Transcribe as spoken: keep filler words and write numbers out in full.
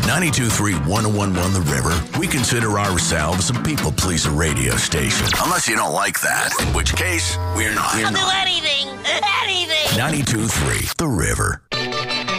ninety-two point three, one oh one point one The River, we consider ourselves a people pleaser radio station. Unless you don't like that, in which case, we're not. I'll do anything, anything. ninety-two point three The River.